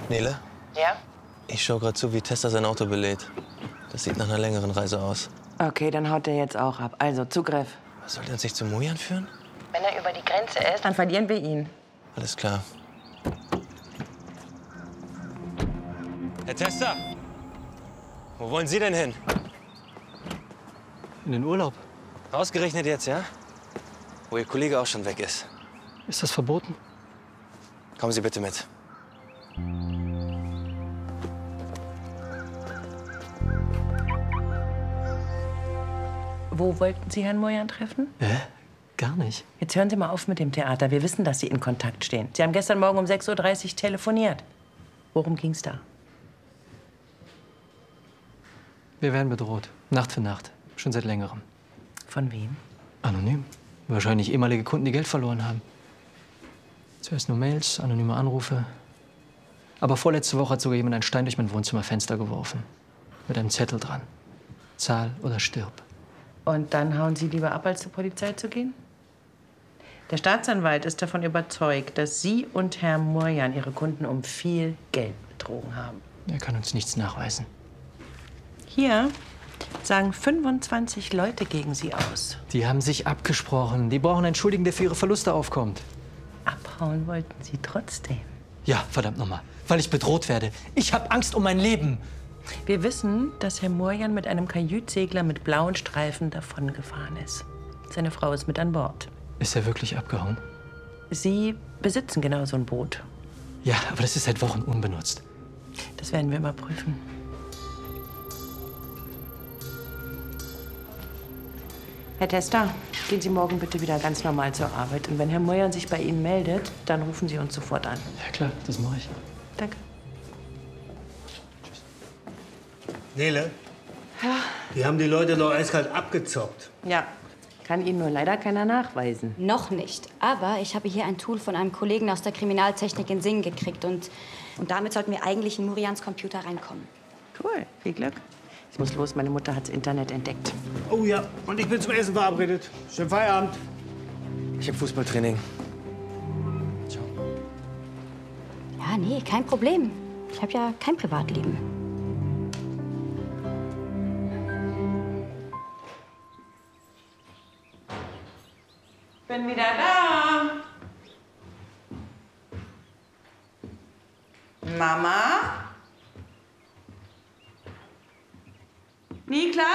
Nele? Ja? Ich schaue gerade zu, wie Tessa sein Auto belädt. Das sieht nach einer längeren Reise aus. Okay, dann haut der jetzt auch ab. Also, Zugriff. Was soll der uns nicht zu Mujan führen? Wenn er über die Grenze ist, dann verlieren wir ihn. Alles klar. Herr Tessa! Wo wollen Sie denn hin? In den Urlaub. Ausgerechnet jetzt, ja? Wo Ihr Kollege auch schon weg ist. Ist das verboten? Kommen Sie bitte mit. Wo wollten Sie Herrn Mujan treffen? Gar nicht. Jetzt hören Sie mal auf mit dem Theater. Wir wissen, dass Sie in Kontakt stehen. Sie haben gestern Morgen um 6:30 Uhr telefoniert. Worum ging's da? Wir werden bedroht. Nacht für Nacht. Schon seit längerem. Von wem? Anonym. Wahrscheinlich ehemalige Kunden, die Geld verloren haben. Zuerst nur Mails, anonyme Anrufe. Aber vorletzte Woche hat sogar jemand einen Stein durch mein Wohnzimmerfenster geworfen. Mit einem Zettel dran. Zahl oder stirb. Und dann hauen Sie lieber ab, als zur Polizei zu gehen? Der Staatsanwalt ist davon überzeugt, dass Sie und Herr Mujan Ihre Kunden um viel Geld betrogen haben. Er kann uns nichts nachweisen. Hier sagen 25 Leute gegen Sie aus. Die haben sich abgesprochen. Die brauchen einen Schuldigen, der für ihre Verluste aufkommt. Abhauen wollten Sie trotzdem. Ja, verdammt nochmal. Weil ich bedroht werde. Ich habe Angst um mein Leben. Wir wissen, dass Herr Mujan mit einem Kajütsegler mit blauen Streifen davongefahren ist. Seine Frau ist mit an Bord. Ist er wirklich abgehauen? Sie besitzen genau so ein Boot. Ja, aber das ist seit Wochen unbenutzt. Das werden wir überprüfen. Herr Testa, gehen Sie morgen bitte wieder ganz normal zur Arbeit. Und wenn Herr Mujan sich bei Ihnen meldet, dann rufen Sie uns sofort an. Ja klar, das mache ich. Danke. Nele? Ja? Die haben die Leute doch eiskalt abgezockt. Ja, kann Ihnen nur leider keiner nachweisen. Noch nicht. Aber ich habe hier ein Tool von einem Kollegen aus der Kriminaltechnik in Singen gekriegt. Und damit sollten wir eigentlich in Murians Computer reinkommen. Cool, viel Glück. Ich muss los, meine Mutter hat das Internet entdeckt. Oh ja, und ich bin zum Essen verabredet. Schönen Feierabend. Ich habe Fußballtraining. Ciao. Ja, nee, kein Problem. Ich habe ja kein Privatleben. Bin wieder da. Mama? Niklas?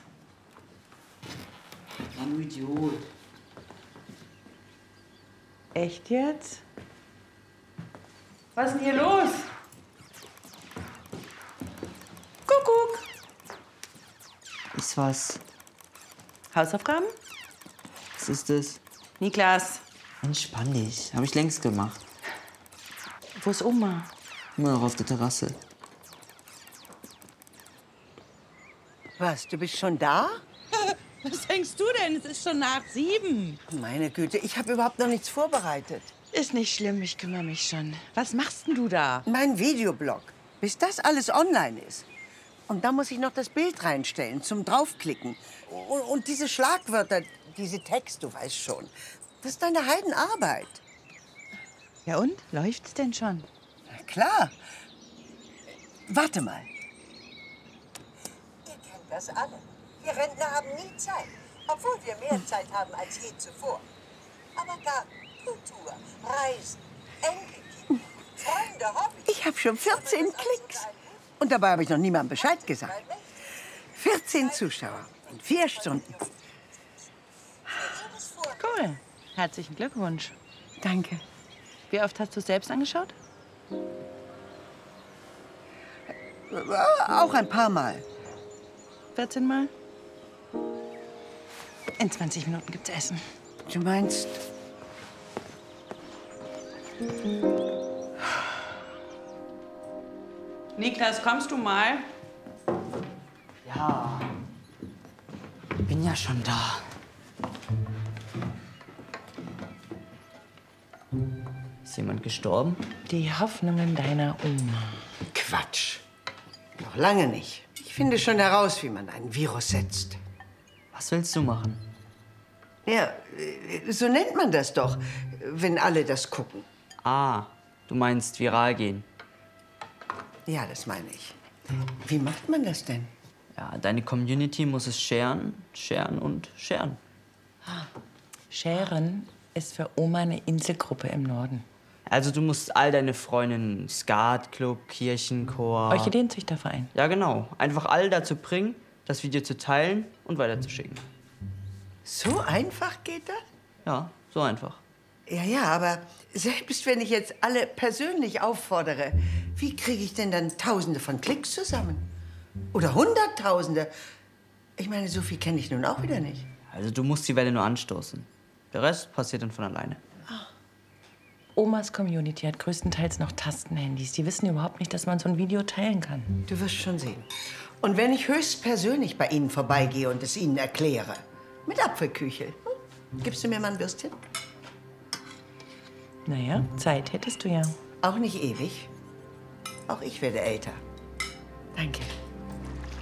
Ein Idiot. Echt jetzt? Was ist denn hier los? Kuckuck. Ist was? Hausaufgaben? Was ist das? Niklas, Entspann dich. Habe ich längst gemacht. wo ist Oma? Immer noch auf der Terrasse. Was, du bist schon da? Was denkst du denn? Es ist schon nach 7. Meine Güte, ich habe überhaupt noch nichts vorbereitet. Ist nicht schlimm, ich kümmere mich schon. Was machst denn du da? Mein Videoblog, bis das alles online ist. Und da muss ich noch das Bild reinstellen, zum Draufklicken. Und diese Schlagwörter, diese Text, du weißt schon. Das ist deine Heidenarbeit. Ja und? Läuft's denn schon? Na klar. Warte mal. Ihr kennt das alle. Wir Rentner haben nie Zeit, obwohl wir mehr Zeit haben als je zuvor. Aber Garten, Kultur, Reisen, Enkelkinder, Freunde, Hobbys. Ich habe schon 14 Klicks. Und dabei habe ich noch niemandem Bescheid gesagt. 14 Zuschauer in 4 Stunden. Cool. Herzlichen Glückwunsch. Danke. Wie oft hast du es selbst angeschaut? Auch ein paar Mal. 14 Mal? In 20 Minuten gibt's Essen. Du meinst... Niklas, kommst du mal? Ja. Bin ja schon da. Ist jemand gestorben? Die Hoffnungen deiner Oma. Quatsch. Noch lange nicht. Ich finde schon heraus, wie man ein Virus setzt. Was willst du machen? Ja, so nennt man das doch, wenn alle das gucken. Ah, du meinst viral gehen. Ja, das meine ich. Wie macht man das denn? Ja, deine Community muss es scheren, scheren und scheren. Scheren ist für Oma eine Inselgruppe im Norden. Also du musst all deine Freundinnen, Skatclub, Kirchenchor... Orchideenzüchterverein. Ja, genau. Einfach alle dazu bringen, das Video zu teilen und weiterzuschicken. So einfach geht das? Ja, so einfach. Ja, aber selbst wenn ich jetzt alle persönlich auffordere, wie kriege ich denn dann Tausende von Klicks zusammen? Oder Hunderttausende? Ich meine, so viel kenne ich nun auch wieder nicht. Also du musst die Welle nur anstoßen. Der Rest passiert dann von alleine. Omas Community hat größtenteils noch Tastenhandys. Die wissen überhaupt nicht, dass man so ein Video teilen kann. Du wirst schon sehen. Und wenn ich höchstpersönlich bei Ihnen vorbeigehe und es Ihnen erkläre, mit Apfelküchel, gibst du mir mal ein Würstchen? Naja, Zeit hättest du ja. Auch nicht ewig. Auch ich werde älter. Danke.